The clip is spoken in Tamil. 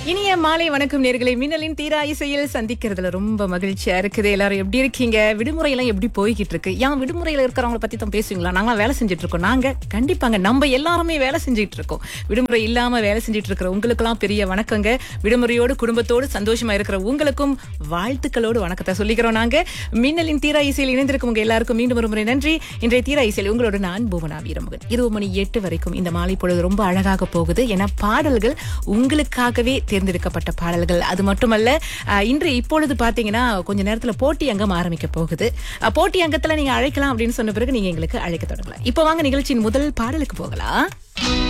இனிய மாலை வணக்கம் நேயர்களே. மின்னலின் தீரா இசையில் சந்திக்கிறதுல ரொம்ப மகிழ்ச்சியா இருக்குது. எல்லாரும் எப்படி இருக்கீங்க? விடுமுறை எல்லாம் எப்படி போய்கிட்டு இருக்கு? ஏன் விடுமுறையில இருக்கிறவங்களை பத்தி தான் பேசுவீங்களா? நாங்க வேலை செஞ்சுட்டு இருக்கோம். நாங்க கண்டிப்பாங்க நம்ம எல்லாருமே வேலை செஞ்சுட்டு இருக்கோம். விடுமுறை இல்லாம வேலை செஞ்சுட்டு இருக்கிற உங்களுக்கெல்லாம் பெரிய வணக்கங்க. விடுமுறையோடு குடும்பத்தோடு சந்தோஷமா இருக்கிற உங்களுக்கும் வாழ்த்துக்களோடு வணக்கத்தை சொல்லிக்கிறோம். நாங்க மின்னலின் தீரா இசையில் இணைந்திருக்கும் உங்க எல்லாருக்கும் மீண்டும் ஒரு முறை நன்றி. இன்றைய தீரா இசையில் உங்களோட நான் புவனா வீரமுகன். 20 மணி 8 வரைக்கும் இந்த மாலை பொழுது ரொம்ப அழகாக போகுது. ஏன்னா பாடல்கள் உங்களுக்காகவே தேர்ந்தெடுக்கப்பட்ட பாடல்கள். அது மட்டுமல்ல, இன்று இப்பொழுது பாத்தீங்கன்னா கொஞ்ச நேரத்துல போட்டி அங்கம் ஆரம்பிக்க போகுது. போட்டி அங்கத்துல நீங்க அழைக்கலாம் அப்படின்னு சொன்ன பிறகு நீங்க எங்களுக்கு அழைக்க தொடங்கலாம். இப்போ வாங்க நிகழ்ச்சியின் முதல் பாடலுக்கு போகலாம்.